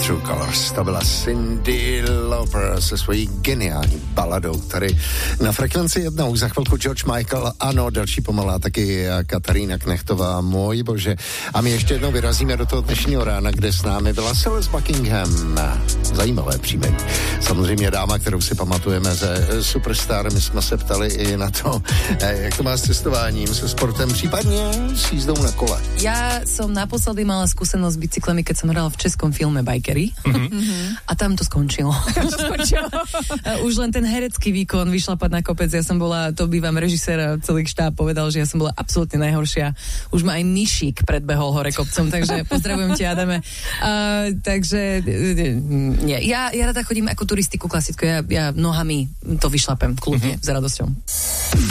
True Colors. To byla Cyndi Lauper se svojí geniální baladou tady na Frekvenci 1. Už za chvilku George Michael, ano, další pomalá taky Katarína Knechtová, můj bože. A my ještě jednou vyrazíme do toho dnešního rána, kde s námi byla Celeste Buckingham. Zajímavé příjmení. Samozřejmě dáma, kterou si pamatujeme ze Superstar. My jsme se ptali i na to, jak to má s cestováním, se sportem, případně s jízdou na kole. Ja som naposledy mala skúsenosť s bicyklami, keď som hrala v českom filme Bikery. A tam to skončilo. Už len ten herecký výkon, vyšlapať na kopec. Ja som bola, to bývam režisér a celý štáb povedal, že ja som bola absolútne najhoršia. Už ma aj myšík predbehol hore kopcom, takže pozdravujem ti, Adame. Takže nie. Ja rada chodím ako turistiku klasickú. Ja nohami to vyšlapem kľudne, s radosťou.